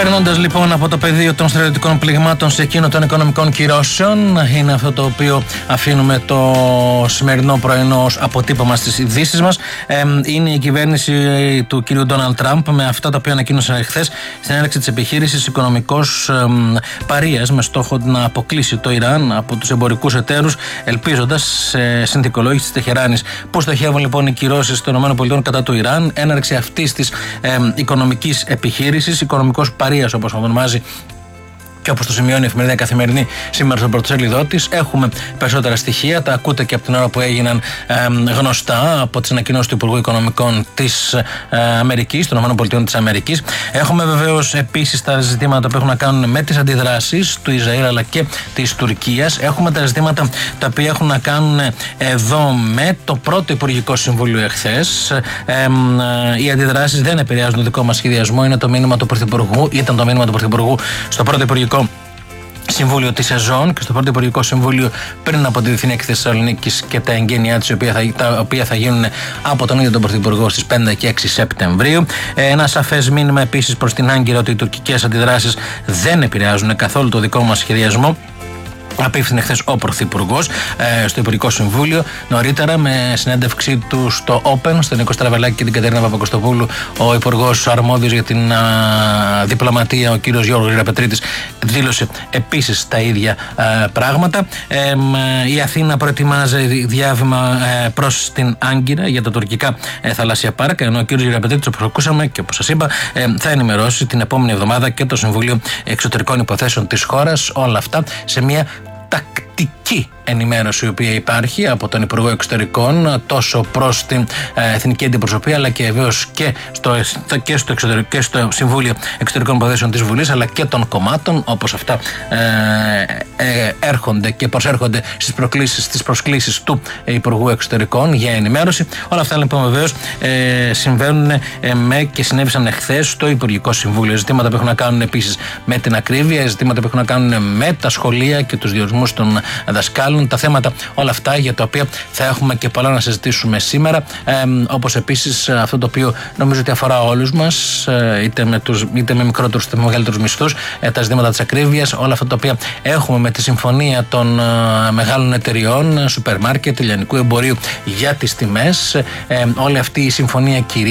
Περνώντας λοιπόν από το πεδίο των στρατιωτικών πληγμάτων σε εκείνο των οικονομικών κυρώσεων, είναι αυτό το οποίο αφήνουμε το σημερινό πρωινό ως αποτύπωμα στις ειδήσεις μας. Είναι η κυβέρνηση του κ. Ντόναλντ Τραμπ με αυτά τα οποία ανακοίνωσε εχθές στην έναρξη της επιχείρησης οικονομικός παρείας με στόχο να αποκλείσει το Ιράν από τους εμπορικούς εταίρους, ελπίζοντας σε συνθηκολόγηση της Τεχεράνης. Πώς στοχεύουν λοιπόν οι κυρώσεις των ΗΠΑ κατά του Ιράν, έναρξη αυτής της οικονομικής επιχείρησης, οικονομικός παρείας όπως ονομάζει και όπως το σημειώνει η εφημερίδα Καθημερινή σήμερα στο πρωτοσέλιδό της. Έχουμε περισσότερα στοιχεία, τα ακούτε και από την ώρα που έγιναν γνωστά από τις ανακοινώσεις του Υπουργού Οικονομικών της Αμερικής, των ΗΠΑ της Αμερικής. Έχουμε βεβαίως επίσης τα ζητήματα που έχουν να κάνουν με τις αντιδράσεις του Ισραήλ αλλά και της Τουρκίας. Έχουμε τα ζητήματα τα οποία έχουν να κάνουν εδώ με το πρώτο Υπουργικό Συμβούλιο εχθές. Οι αντιδράσεις δεν επηρεάζουν το δικό μας σχεδιασμό, είναι το μήνυμα του Πρωθυπουργού, ήταν το μήνυμα του Πρωθυπουργού στο πρώτο Υπουργικό Συμβούλιο της ΕΖΟΝ και στο πρώτο Υπουργικό Συμβούλιο πριν από τη Διεθνή Έκθεση Θεσσαλονίκης και τα εγγένειά της, τα οποία θα γίνουν από τον ίδιο τον Πρωθυπουργό στις 5 και 6 Σεπτεμβρίου. Ένα σαφές μήνυμα επίσης προς την Άγκυρα ότι οι τουρκικές αντιδράσεις δεν επηρεάζουν καθόλου το δικό μας σχεδιασμό. Απίφθινε χθες ο Πρωθυπουργός στο Υπουργικό Συμβούλιο. Νωρίτερα, με συνέντευξή του στο Open, στον Νίκο Στραβελάκη και την Κατερίνα Παπακοστοπούλου, ο Υπουργός αρμόδιος για την διπλωματία, ο κύριος Γιώργος Γεραπετρίτης, δήλωσε επίσης τα ίδια πράγματα. Η Αθήνα προετοιμάζει διάβημα προς την Άγκυρα για τα τουρκικά θαλάσσια πάρκα, ενώ ο κύριος Γεραπετρίτης, όπως ακούσαμε και όπως σας είπα, θα ενημερώσει την επόμενη εβδομάδα και το Συμβούλιο Εξωτερικών Υποθέσεων της χώρας. Όλα αυτά σε μια τακτική ενημέρωση η οποία υπάρχει από τον Υπουργό Εξωτερικών τόσο προς την Εθνική Αντιπροσωπεία αλλά και βεβαίως και στο Συμβούλιο Εξωτερικών Υποθέσεων της Βουλής αλλά και των κομμάτων, όπως αυτά έρχονται και προσέρχονται στις προσκλήσεις του Υπουργού Εξωτερικών για ενημέρωση. Όλα αυτά λοιπόν βεβαίως συμβαίνουν και συνέβησαν εχθές στο Υπουργικό Συμβούλιο. Ζητήματα που έχουν να κάνουν επίσης με την ακρίβεια, ζητήματα που έχουν να κάνουν με τα σχολεία και τους διορισμούς των δασκάλων. Τα θέματα όλα αυτά για τα οποία θα έχουμε και πολλά να συζητήσουμε σήμερα, όπως επίσης αυτό το οποίο νομίζω ότι αφορά όλους μας, είτε με μικρότερους είτε με μεγαλύτερους μισθούς, τα ζητήματα της ακρίβειας, όλα αυτά τα οποία έχουμε με τη συμφωνία των μεγάλων εταιριών, σούπερ μάρκετ, λιανικού εμπορίου για τις τιμές, όλη αυτή η συμφωνία